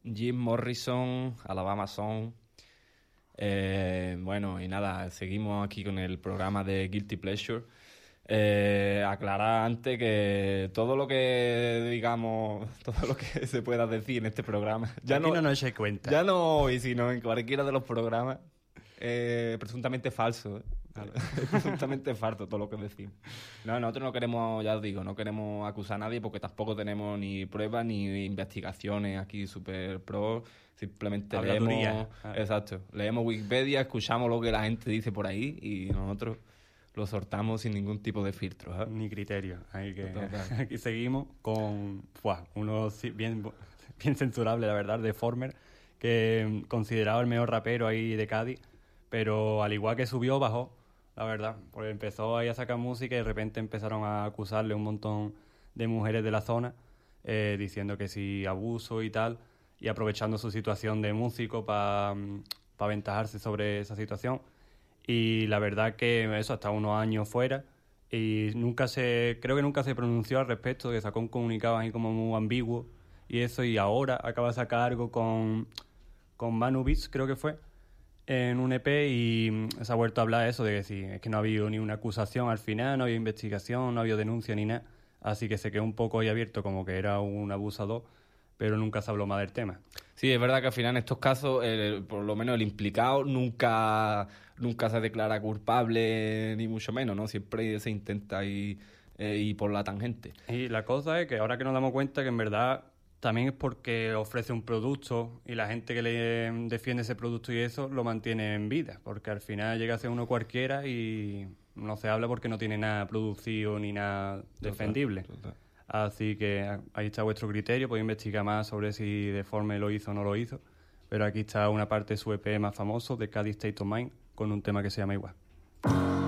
Jim Morrison, Alabama Song. Bueno, y nada, seguimos aquí con el programa de Guilty Pleasure. Aclarar antes que todo lo que digamos, todo lo que se pueda decir en este programa, ya Aquí no nos echéis cuenta. Ya no hoy, sino en cualquiera de los programas, presuntamente falso. Vale. Presuntamente falso todo lo que decimos. No, nosotros no queremos, ya os digo, no queremos acusar a nadie porque tampoco tenemos ni pruebas ni investigaciones aquí super pro. Simplemente Habladuría. leemos, exacto, leemos Wikipedia, escuchamos lo que la gente dice por ahí y nosotros lo sortamos sin ningún tipo de filtro, ¿eh? Ni criterio. Ahí que Total. aquí seguimos con uno bien censurable, la verdad, de Former, que considerado el mejor rapero ahí de Cádiz, pero al igual que subió, bajó, la verdad, porque empezó ahí a sacar música y de repente empezaron a acusarle un montón de mujeres de la zona, diciendo que sí, abuso y tal, y aprovechando su situación de músico para aventajarse sobre esa situación. Y la verdad que eso, hasta unos años fuera, y creo que nunca se pronunció al respecto, que sacó un comunicado ahí como muy ambiguo y eso, y ahora acaba de sacar algo con Manu Beats, creo que fue, en un EP, y se ha vuelto a hablar eso de que sí, es que no ha habido ni una acusación al final, no había investigación, no había denuncia ni nada, así que se quedó un poco ahí abierto como que era un abusador, pero nunca se habló más del tema. Sí, es verdad que al final en estos casos, por lo menos el implicado nunca se declara culpable, ni mucho menos, ¿no? Siempre se intenta ir por la tangente. Y la cosa es que ahora que nos damos cuenta que en verdad también es porque ofrece un producto y la gente que le defiende ese producto y eso lo mantiene en vida, porque al final llega a ser uno cualquiera y no se habla porque no tiene nada producido ni nada defendible. Total. Así que ahí está vuestro criterio, podéis investigar más sobre si Deforme lo hizo o no lo hizo, pero aquí está una parte de su EP más famoso, de Cádiz State of Mind, con un tema que se llama igual.